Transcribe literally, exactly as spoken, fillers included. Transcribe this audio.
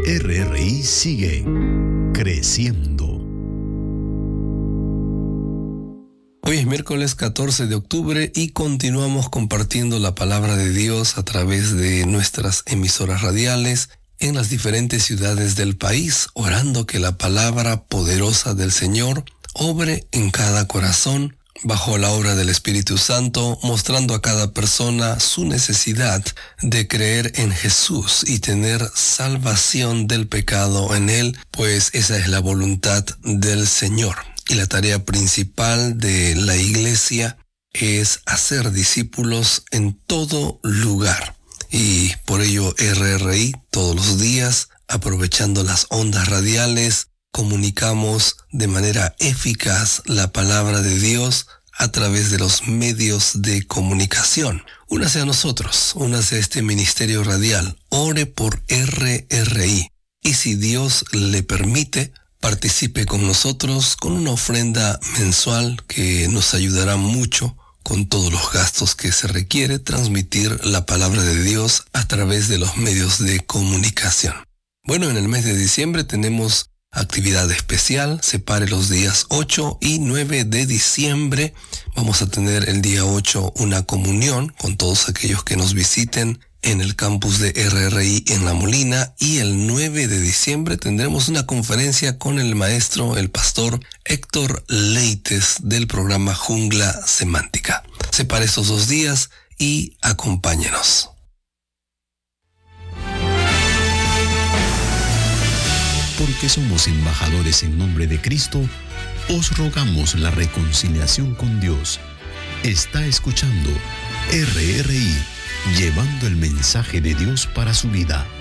R R I sigue creciendo. Hoy es miércoles catorce de octubre y continuamos compartiendo la palabra de Dios a través de nuestras emisoras radiales en las diferentes ciudades del país, orando que la palabra poderosa del Señor obre en cada corazón, bajo la obra del Espíritu Santo, mostrando a cada persona su necesidad de creer en Jesús y tener salvación del pecado en Él, pues esa es la voluntad del Señor. Y la tarea principal de la iglesia es hacer discípulos en todo lugar. Y por ello R R I todos los días, aprovechando las ondas radiales, comunicamos de manera eficaz la palabra de Dios a través de los medios de comunicación. Únase a nosotros, únase a este ministerio radial, ore por R R I. Y si Dios le permite, participe con nosotros con una ofrenda mensual que nos ayudará mucho con todos los gastos que se requiere transmitir la palabra de Dios a través de los medios de comunicación. Bueno, en el mes de diciembre tenemos actividad especial. Separe los días ocho y nueve de diciembre. Vamos a tener el día ocho una comunión con todos aquellos que nos visiten en el campus de R R I en La Molina, y el nueve de diciembre tendremos una conferencia con el maestro, el pastor Héctor Leites, del programa Jungla Semántica. Separe esos dos días y acompáñenos. Porque somos embajadores en nombre de Cristo, os rogamos la reconciliación con Dios. Está escuchando R R I, llevando el mensaje de Dios para su vida.